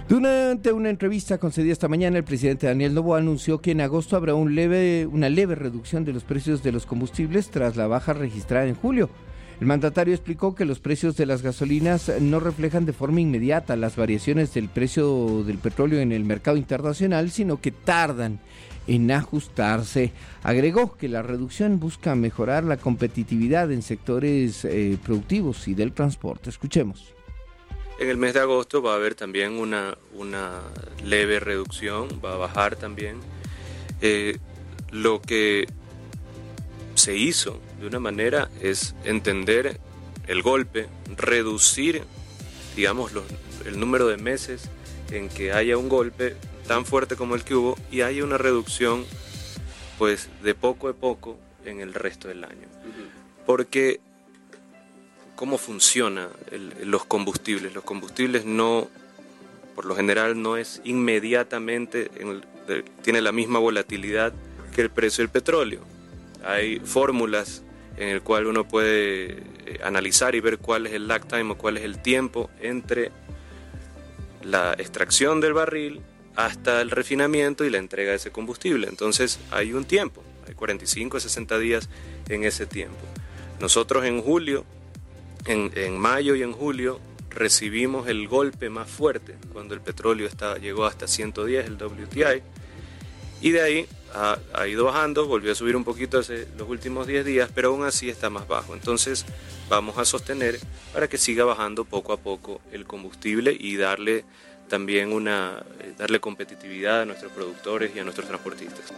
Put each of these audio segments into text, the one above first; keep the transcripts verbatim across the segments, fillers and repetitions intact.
Durante una entrevista concedida esta mañana, el presidente Daniel Noboa anunció que en agosto habrá un leve, una leve reducción de los precios de los combustibles tras la baja registrada en julio. El mandatario explicó que los precios de las gasolinas no reflejan de forma inmediata las variaciones del precio del petróleo en el mercado internacional, sino que tardan en ajustarse. Agregó que la reducción busca mejorar la competitividad en sectores eh, productivos y del transporte. Escuchemos. En el mes de agosto va a haber también una, una leve reducción, va a bajar también. Eh, lo que se hizo de una manera es entender el golpe, reducir, digamos, los, el número de meses en que haya un golpe tan fuerte como el que hubo y haya una reducción, pues, de poco a poco en el resto del año. Porque ¿cómo funciona el, los combustibles? Los combustibles no, por lo general, no es inmediatamente, en el, de, tiene la misma volatilidad que el precio del petróleo. Hay fórmulas en el cual uno puede eh, analizar y ver cuál es el lag time o cuál es el tiempo entre la extracción del barril hasta el refinamiento y la entrega de ese combustible. Entonces hay un tiempo, hay cuarenta y cinco a sesenta días en ese tiempo. Nosotros en julio, en, en mayo y en julio recibimos el golpe más fuerte cuando el petróleo está, llegó hasta ciento diez, el W T I, y de ahí ha, ha ido bajando, volvió a subir un poquito hace los últimos diez días, pero aún así está más bajo. Entonces vamos a sostener para que siga bajando poco a poco el combustible y darle también una, darle competitividad a nuestros productores y a nuestros transportistas.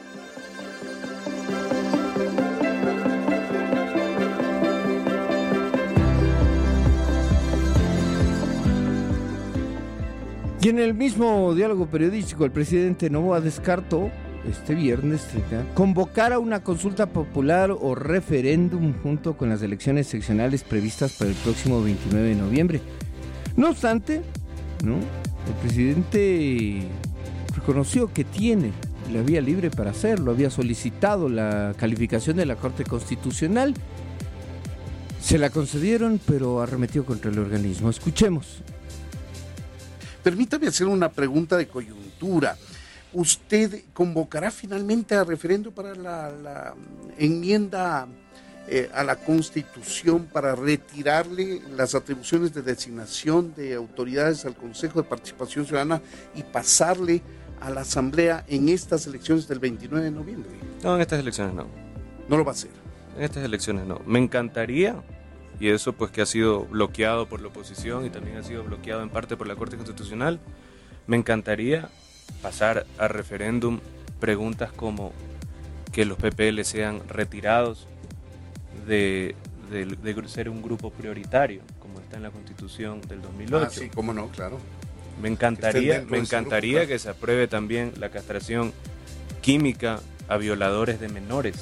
Y en el mismo diálogo periodístico, el presidente Noboa descartó este viernes convocar a una consulta popular o referéndum junto con las elecciones seccionales previstas para el próximo veintinueve de noviembre. No obstante, ¿no?, el presidente reconoció que tiene la vía libre para hacerlo, había solicitado la calificación de la Corte Constitucional, se la concedieron, pero arremetió contra el organismo. Escuchemos. Permítame hacer una pregunta de coyuntura. ¿Usted convocará finalmente a referendo para la, la enmienda eh, a la Constitución para retirarle las atribuciones de designación de autoridades al Consejo de Participación Ciudadana y pasarle a la Asamblea en estas elecciones del veintinueve de noviembre? No, en estas elecciones no. ¿No lo va a hacer? En estas elecciones no. Me encantaría, y eso pues que ha sido bloqueado por la oposición y también ha sido bloqueado en parte por la Corte Constitucional, me encantaría pasar a referéndum preguntas como que los P P L sean retirados de, de, de ser un grupo prioritario, como está en la Constitución del dos mil ocho. Ah, sí, cómo no, claro. Me encantaría, me encantaría que se apruebe también la castración química a violadores de menores.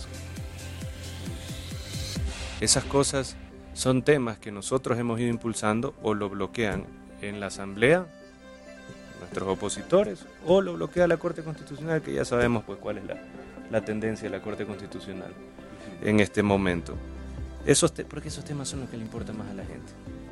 Esas cosas son temas que nosotros hemos ido impulsando o lo bloquean en la Asamblea nuestros opositores o lo bloquea la Corte Constitucional, que ya sabemos pues cuál es la, la tendencia de la Corte Constitucional en este momento. Esos te, porque esos temas son los que le importan más a la gente.